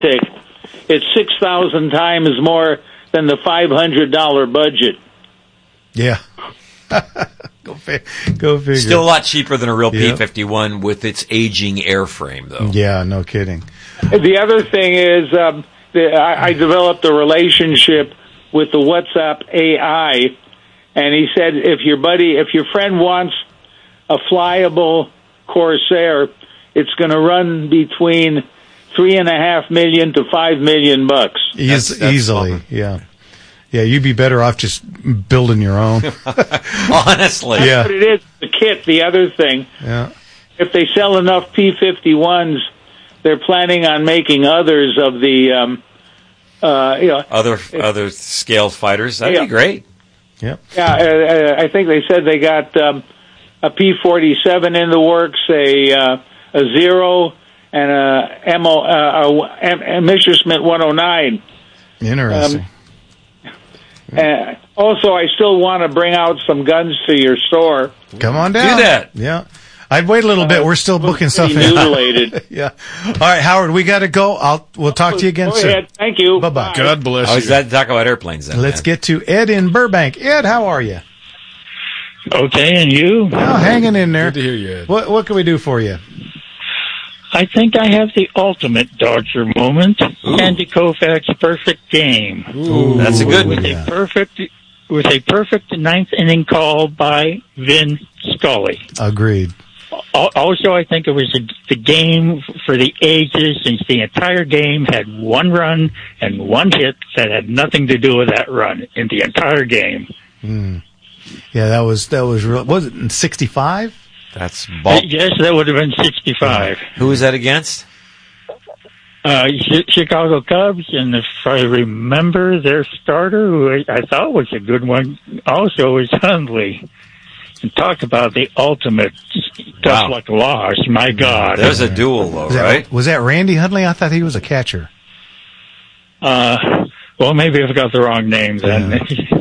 It's 6,000 times more than the $500 budget. Yeah. Go figure. Still a lot cheaper than a real P-51 with its aging airframe, though. Yeah, no kidding. The other thing is I developed a relationship with the WhatsApp AI, and he said if your friend wants a flyable Corsair, it's going to run between $3.5 million to $5 million bucks. Easily, yeah. Yeah, you'd be better off just building your own. Honestly. That's what it is, the kit. The other thing, if they sell enough P-51s, they're planning on making others of the other scaled fighters. That'd be great. Yep. Yeah, I think they said they got a P-47 in the works, a Zero, and a Messerschmitt 109. Interesting. Also, I still want to bring out some guns to your store. Come on down. Do that. Yeah. I'd wait a little bit. We're still booking stuff in. Mutilated. Yeah. All right, Howard, we got to go. We'll talk to you again soon. Go ahead. Thank you. Bye-bye. God bless you. I was glad to talk about airplanes then. Let's get to Ed in Burbank. Ed, how are you? Okay, and you? Oh, hanging in there. Good to hear you, Ed. What can we do for you? I think I have the ultimate Dodger moment. Andy Koufax's perfect game. Ooh, that's a good one. With a perfect ninth inning call by Vin Scully. Agreed. Also, I think it was the game for the ages, since the entire game had one run and one hit that had nothing to do with that run in the entire game. Yeah, that was real. Was it in 65? That's ball. Yes, that would have been 65. Who was that against? Chicago Cubs, and if I remember, their starter, who I thought was a good one, also was Hundley. And talk about the ultimate tough luck loss. My God. There's a duel, though, right? Was that Randy Hundley? I thought he was a catcher. Well, maybe I've got the wrong name then.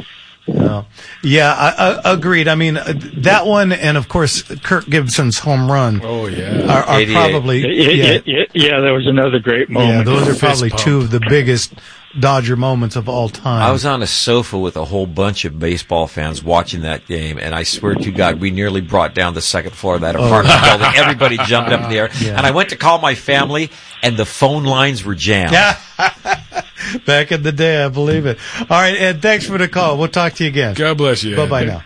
Yeah, I agreed. I mean, that one, and of course, Kirk Gibson's home run. Oh, yeah. Are probably. Yeah, that was another great moment. Yeah, those are probably two of the biggest Dodger moments of all time. I was on a sofa with a whole bunch of baseball fans watching that game, and I swear to God, we nearly brought down the second floor of that apartment building. Everybody jumped up in the air. Yeah. And I went to call my family, and the phone lines were jammed. Yeah. Back in the day, I believe it. All right, Ed, thanks for the call. We'll talk to you again. God bless you, Ed. Bye-bye now.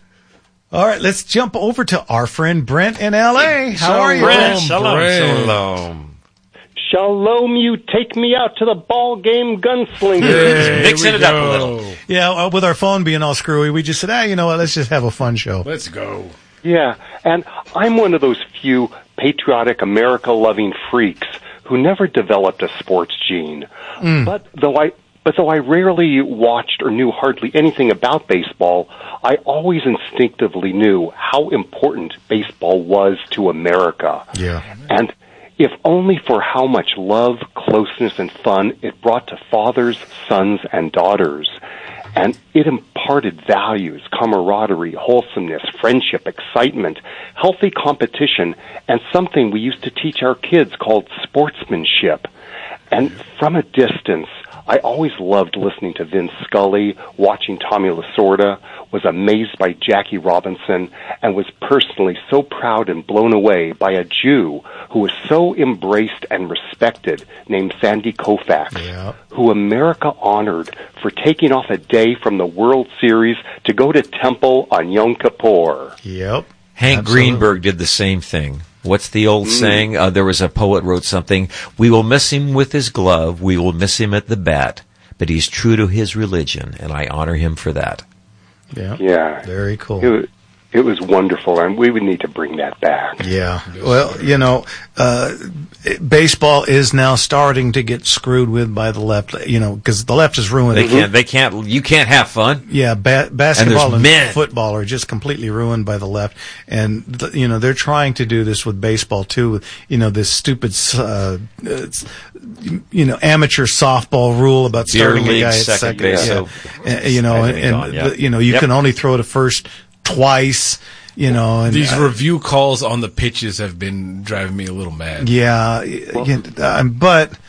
All right, let's jump over to our friend Brent in L.A. How are you, Brent? Shalom. Shalom, you take me out to the ball game, gunslinger. Hey, mixing it up a little. Yeah, with our phone being all screwy, we just said, you know what, let's just have a fun show. Let's go. Yeah, and I'm one of those few patriotic, America-loving freaks who never developed a sports gene. But though I rarely watched or knew hardly anything about baseball, I always instinctively knew how important baseball was to America. Yeah. And if only for how much love, closeness, and fun it brought to fathers, sons, and daughters. And it imparted values, camaraderie, wholesomeness, friendship, excitement, healthy competition, and something we used to teach our kids called sportsmanship. And from a distance, I always loved listening to Vin Scully, watching Tommy Lasorda, was amazed by Jackie Robinson, and was personally so proud and blown away by a Jew who was so embraced and respected named Sandy Koufax, who America honored for taking off a day from the World Series to go to temple on Yom Kippur. Yep. Hank Greenberg did the same thing. What's the old saying? There was a poet wrote something, we will miss him with his glove, we will miss him at the bat, but he's true to his religion, and I honor him for that. Yeah. Very cool. It was wonderful, and we would need to bring that back. Yeah. Well, you know, baseball is now starting to get screwed with by the left, you know, because the left is ruined. You can't have fun. Yeah, basketball and football are just completely ruined by the left. And, you know, they're trying to do this with baseball, too, with, you know, this stupid, you know, amateur softball rule about starting a guy at second base. Yeah. You know, you know, you can only throw to first twice, you know. And these review calls on the pitches have been driving me a little mad. Yeah, but